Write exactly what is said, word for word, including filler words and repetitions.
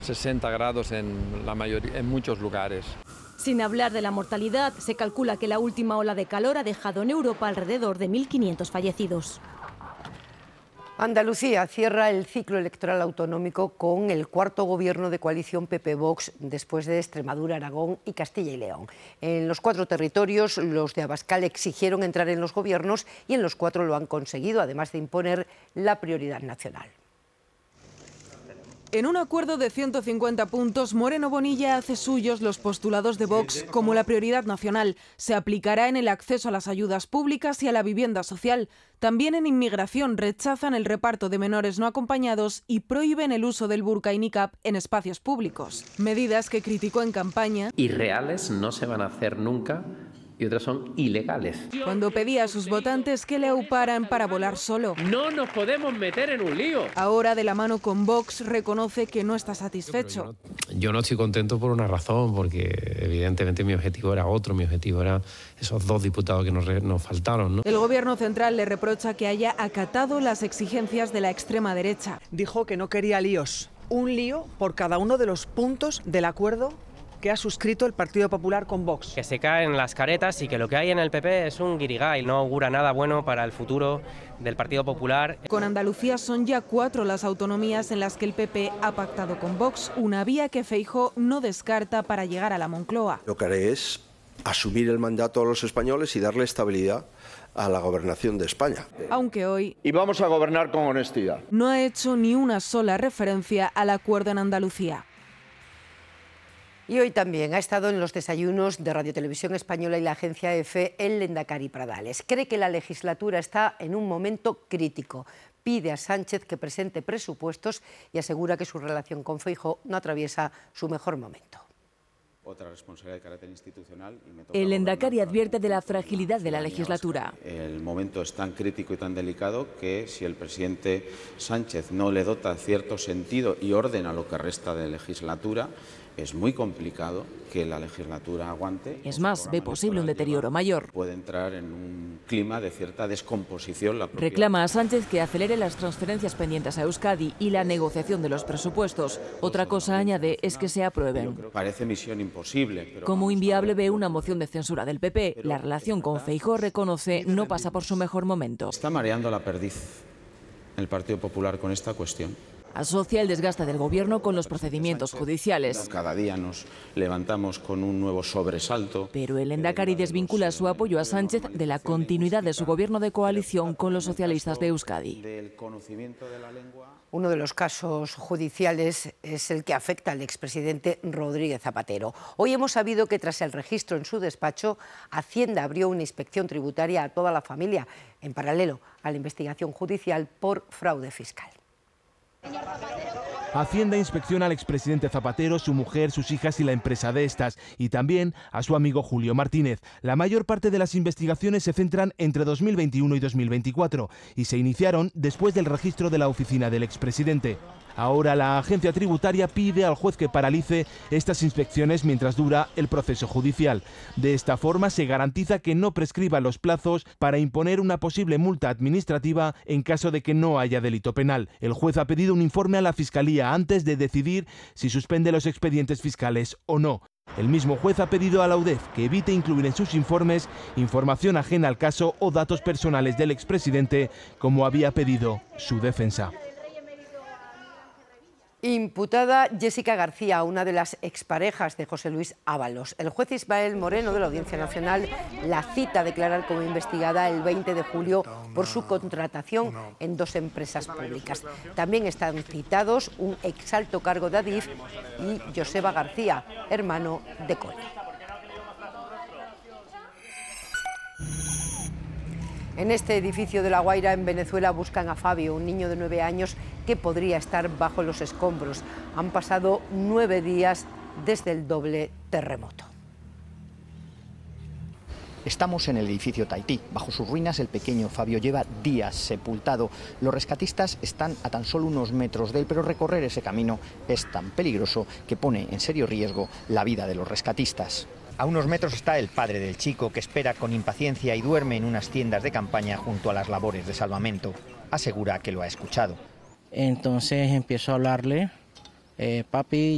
sesenta grados en, la mayoría, en muchos lugares. Sin hablar de la mortalidad, se calcula que la última ola de calor ha dejado en Europa alrededor de mil quinientos fallecidos. Andalucía cierra el ciclo electoral autonómico con el cuarto gobierno de coalición P P-Vox después de Extremadura, Aragón y Castilla y León. En los cuatro territorios, los de Abascal exigieron entrar en los gobiernos y en los cuatro lo han conseguido, además de imponer la prioridad nacional. En un acuerdo de ciento cincuenta puntos, Moreno Bonilla hace suyos los postulados de Vox como la prioridad nacional. Se aplicará en el acceso a las ayudas públicas y a la vivienda social. También en inmigración rechazan el reparto de menores no acompañados y prohíben el uso del burka y niqab en espacios públicos. Medidas que criticó en campaña. Irreales no se van a hacer nunca. Y otras son ilegales. Cuando pedía a sus votantes que le auparan para volar solo. No nos podemos meter en un lío. Ahora, de la mano con Vox, reconoce que no está satisfecho. Yo no, yo no estoy contento por una razón, porque evidentemente mi objetivo era otro, mi objetivo era esos dos diputados que nos, nos faltaron, ¿no? El gobierno central le reprocha que haya acatado las exigencias de la extrema derecha. Dijo que no quería líos, un lío por cada uno de los puntos del acuerdo que ha suscrito el Partido Popular con Vox. Que se caen las caretas y que lo que hay en el P P es un guirigay, no augura nada bueno para el futuro del Partido Popular. Con Andalucía son ya cuatro las autonomías en las que el P P ha pactado con Vox, una vía que Feijóo no descarta para llegar a la Moncloa. Lo que haré es asumir el mandato a los españoles y darle estabilidad a la gobernación de España. Aunque hoy... Y vamos a gobernar con honestidad. No ha hecho ni una sola referencia al acuerdo en Andalucía. Y hoy también ha estado en los desayunos de Radio Televisión Española y la agencia EFE el Lehendakari Pradales. Cree que la legislatura está en un momento crítico. Pide a Sánchez que presente presupuestos y asegura que su relación con Feijóo no atraviesa su mejor momento. Otra responsabilidad de carácter institucional. Y me toca el Lehendakari advierte de la fragilidad de la legislatura. El momento es tan crítico y tan delicado que si el presidente Sánchez no le dota cierto sentido y orden a lo que resta de legislatura, es muy complicado que la legislatura aguante. Es más, ve posible un deterioro mayor. Puede entrar en un clima de cierta descomposición. La propia... Reclama a Sánchez que acelere las transferencias pendientes a Euskadi y la negociación de los presupuestos. Otra cosa, añade, es que se aprueben. Parece misión imposible. Pero Como inviable ve una moción de censura del P P. La relación con Feijóo, reconoce, no pasa por su mejor momento. Está mareando la perdiz el Partido Popular con esta cuestión. Asocia el desgaste del gobierno con los procedimientos judiciales. Cada día nos levantamos con un nuevo sobresalto. Pero el Lehendakari desvincula su apoyo a Sánchez de la continuidad de su gobierno de coalición con los socialistas de Euskadi. Uno de los casos judiciales es el que afecta al expresidente Rodríguez Zapatero. Hoy hemos sabido que tras el registro en su despacho, Hacienda abrió una inspección tributaria a toda la familia, en paralelo a la investigación judicial por fraude fiscal. Hacienda inspecciona al expresidente Zapatero, su mujer, sus hijas y la empresa de estas, y también a su amigo Julio Martínez. La mayor parte de las investigaciones se centran entre dos mil veintiuno y dos mil veinticuatro y se iniciaron después del registro de la oficina del expresidente. Ahora la agencia tributaria pide al juez que paralice estas inspecciones mientras dura el proceso judicial. De esta forma se garantiza que no prescriban los plazos para imponer una posible multa administrativa en caso de que no haya delito penal. El juez ha pedido un informe a la Fiscalía antes de decidir si suspende los expedientes fiscales o no. El mismo juez ha pedido a la UDEF que evite incluir en sus informes información ajena al caso o datos personales del expresidente, como había pedido su defensa. Imputada Jessica García, una de las exparejas de José Luis Ábalos. El juez Ismael Moreno de la Audiencia Nacional la cita a declarar como investigada el veinte de julio por su contratación en dos empresas públicas. También están citados un exalto cargo de Adif y Joseba García, hermano de Cole. En este edificio de La Guaira, en Venezuela, buscan a Fabio, un niño de nueve años que podría estar bajo los escombros. Han pasado nueve días desde el doble terremoto. Estamos en el edificio Tahití. Bajo sus ruinas el pequeño Fabio lleva días sepultado. Los rescatistas están a tan solo unos metros de él, pero recorrer ese camino es tan peligroso que pone en serio riesgo la vida de los rescatistas. A unos metros está el padre del chico, que espera con impaciencia y duerme en unas tiendas de campaña junto a las labores de salvamento. Asegura que lo ha escuchado. Entonces empiezo a hablarle, eh, papi...